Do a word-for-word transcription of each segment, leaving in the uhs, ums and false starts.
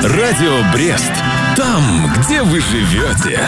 Радио Брест. Там, где вы живете.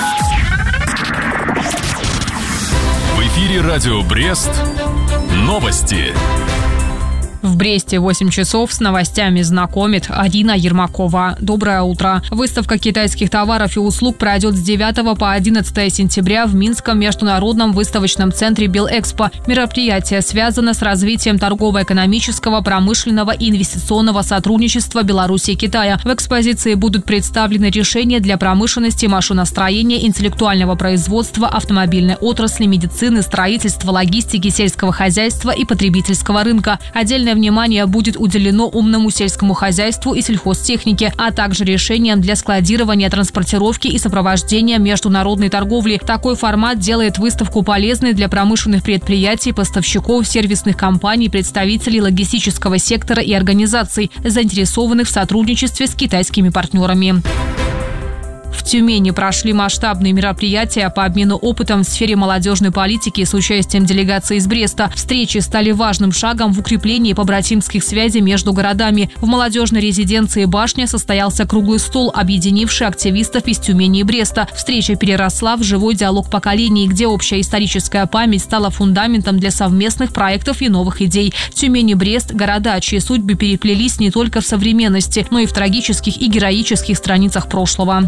В эфире Радио Брест. Новости. В Бресте восемь часов с новостями знакомит Арина Ермакова. Доброе утро. Выставка китайских товаров и услуг пройдет с девятого по одиннадцатое сентября в Минском международном выставочном центре Белэкспо. Мероприятие связано с развитием торгово-экономического, промышленного и инвестиционного сотрудничества Беларуси и Китая. В экспозиции будут представлены решения для промышленности, машиностроения, интеллектуального производства, автомобильной отрасли, медицины, строительства, логистики, сельского хозяйства и потребительского рынка. Отдельно внимание будет уделено умному сельскому хозяйству и сельхозтехнике, а также решениям для складирования, транспортировки и сопровождения международной торговли. Такой формат делает выставку полезной для промышленных предприятий, поставщиков, сервисных компаний, представителей логистического сектора и организаций, заинтересованных в сотрудничестве с китайскими партнерами. В Тюмени прошли масштабные мероприятия по обмену опытом в сфере молодежной политики с участием делегации из Бреста. Встречи стали важным шагом в укреплении побратимских связей между городами. В молодежной резиденции «Башня» состоялся круглый стол, объединивший активистов из Тюмени и Бреста. Встреча переросла в живой диалог поколений, где общая историческая память стала фундаментом для совместных проектов и новых идей. Тюмень и Брест – города, чьи судьбы переплелись не только в современности, но и в трагических и героических страницах прошлого.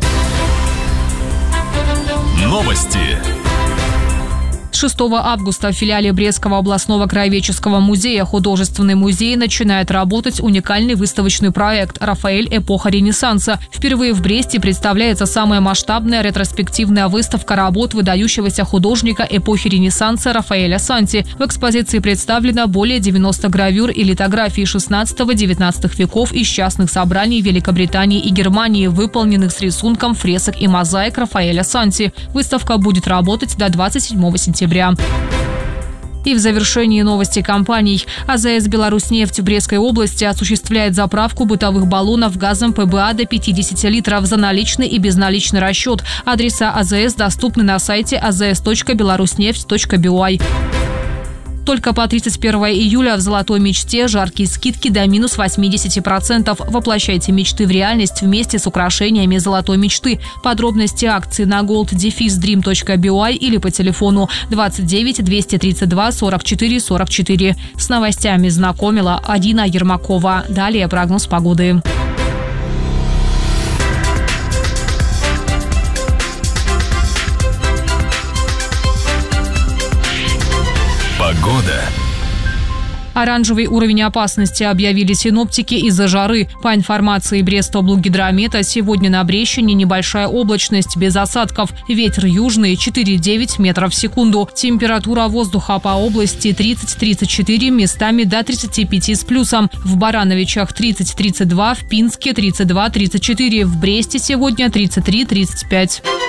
Новости. С шестого августа в филиале Брестского областного краеведческого музея «Художественный музей» начинает работать уникальный выставочный проект «Рафаэль. Эпоха Ренессанса». Впервые в Бресте представляется самая масштабная ретроспективная выставка работ выдающегося художника эпохи Ренессанса Рафаэля Санти. В экспозиции представлено более девяноста гравюр и литографий шестнадцатого-девятнадцатого веков из частных собраний Великобритании и Германии, выполненных с рисунком фресок и мозаик Рафаэля Санти. Выставка будет работать до двадцать седьмого сентября. И в завершении новости компаний. АЗС «Беларусьнефть» в Брестской области осуществляет заправку бытовых баллонов газом ПБА до пятидесяти литров за наличный и безналичный расчет. Адреса АЗС доступны на сайте а зэ эс точка беларуснефть точка би уай. Только по тридцать первого июля в «Золотой мечте» жаркие скидки до минус восьмидесяти процентов. Воплощайте мечты в реальность вместе с украшениями «Золотой мечты». Подробности акции на голд дефис дрим точка би уай или по телефону двадцать девять двести тридцать два сорок четыре сорок четыре. С новостями знакомила Арина Ермакова. Далее прогноз погоды. Погода. Оранжевый уровень опасности объявили синоптики из-за жары. По информации Брестоблгидромета, сегодня на Брещине небольшая облачность без осадков. Ветер южный четыре-девять метров в секунду. Температура воздуха по области тридцать-тридцать четыре, местами до тридцати пяти с плюсом. В Барановичах тридцать-тридцать два, в Пинске тридцать два-тридцать четыре, в Бресте сегодня тридцать три-тридцать пять.